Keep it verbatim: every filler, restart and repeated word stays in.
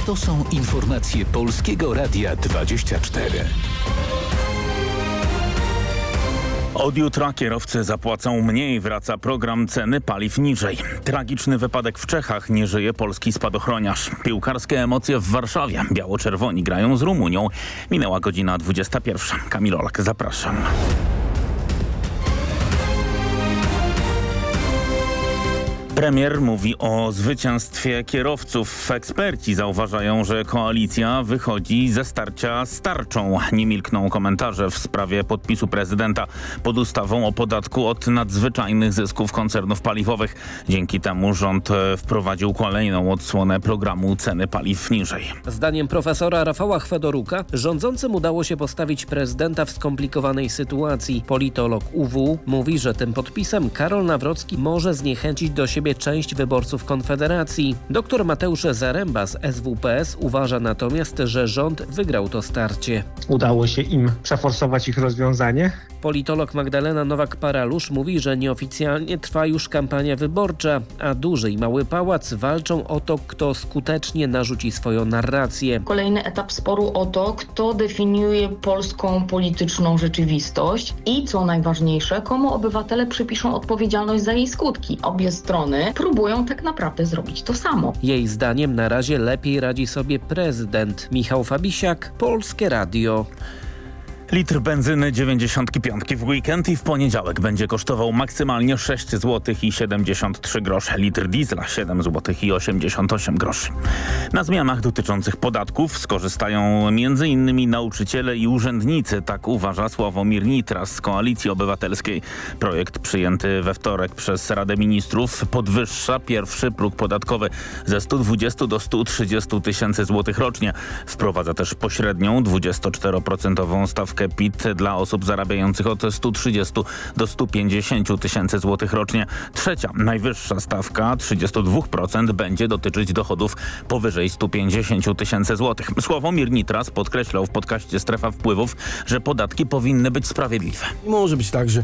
To są informacje Polskiego Radia dwadzieścia cztery. Od jutra kierowcy zapłacą mniej, wraca program ceny paliw niżej. Tragiczny wypadek w Czechach, nie żyje polski spadochroniarz. Piłkarskie emocje w Warszawie. Biało-czerwoni grają z Rumunią. Minęła godzina dwudziesta pierwsza. Kamil Olak, zapraszam. Premier mówi o zwycięstwie kierowców. Eksperci zauważają, że koalicja wychodzi ze starcia z tarczą. Nie milkną komentarze w sprawie podpisu prezydenta pod ustawą o podatku od nadzwyczajnych zysków koncernów paliwowych. Dzięki temu rząd wprowadził kolejną odsłonę programu ceny paliw niżej. Zdaniem profesora Rafała Chwedoruka rządzącym udało się postawić prezydenta w skomplikowanej sytuacji. Politolog U W mówi, że tym podpisem Karol Nawrocki może zniechęcić do siebie część wyborców Konfederacji. Doktor Mateusz Zaręba z S W P S uważa natomiast, że rząd wygrał to starcie. Udało się im przeforsować ich rozwiązanie. Politolog Magdalena Nowak-Paralusz mówi, że nieoficjalnie trwa już kampania wyborcza, a Duży i Mały Pałac walczą o to, kto skutecznie narzuci swoją narrację. Kolejny etap sporu o to, kto definiuje polską polityczną rzeczywistość i co najważniejsze, komu obywatele przypiszą odpowiedzialność za jej skutki. Obie strony próbują tak naprawdę zrobić to samo. Jej zdaniem na razie lepiej radzi sobie prezydent. Michał Fabisiak, Polskie Radio. Litr benzyny dziewięćdziesiąt pięć w weekend i w poniedziałek będzie kosztował maksymalnie sześć złotych i siedemdziesiąt trzy grosze. Litr diesla siedem złotych i osiemdziesiąt osiem groszy. Na zmianach dotyczących podatków skorzystają m.in. nauczyciele i urzędnicy, tak uważa Sławomir Nitras z Koalicji Obywatelskiej. Projekt przyjęty we wtorek przez Radę Ministrów podwyższa pierwszy próg podatkowy ze stu dwudziestu do stu trzydziestu tysięcy złotych rocznie. Wprowadza też pośrednią dwudziestoczteroprocentową stawkę P I T dla osób zarabiających od stu trzydziestu do stu pięćdziesięciu tysięcy złotych rocznie. Trzecia, najwyższa stawka trzydzieści dwa procent będzie dotyczyć dochodów powyżej stu pięćdziesięciu tysięcy złotych. Sławomir Nitras podkreślał w podcaście Strefa Wpływów, że podatki powinny być sprawiedliwe. Nie może być tak, że